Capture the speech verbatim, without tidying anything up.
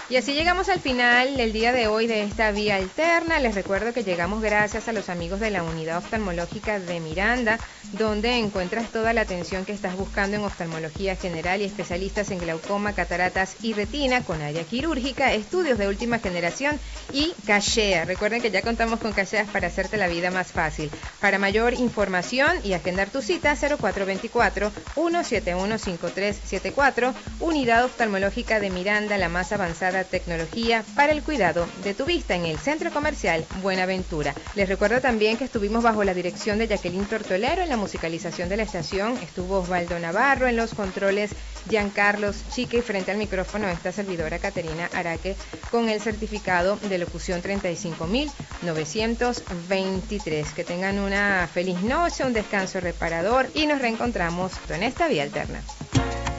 Y así llegamos al final del día de hoy de esta vía alterna. Les recuerdo que llegamos gracias a los amigos de la Unidad Oftalmológica de Miranda, donde encuentras toda la atención que estás buscando en oftalmología general y especialistas en glaucoma, cataratas y retina, con área quirúrgica, estudios de última generación y cachea. Recuerden que ya contamos con cacheas para hacerte la vida más fácil. Para mayor información y agendar tu cita, cero cuatro dos cuatro, uno siete uno, cinco tres siete cuatro, Unidad Oftalmológica de Miranda, la más avanzada tecnología para el cuidado de tu vista en el Centro Comercial Buenaventura. Les recuerdo también que estuvimos bajo la dirección de Jacqueline Tortolero. En la musicalización de la estación estuvo Osvaldo Navarro, en los controles Giancarlos Chique, y frente al micrófono esta servidora Caterina Araque con el certificado de locución treinta y cinco mil novecientos veintitrés. Que tengan una feliz noche, un descanso reparador y nos reencontramos en esta vía alterna.